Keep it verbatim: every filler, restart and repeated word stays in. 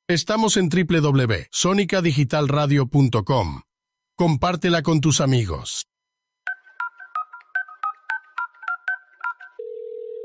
Estamos en doble u doble u doble u punto sonica digital radio punto com. Compártela con tus amigos.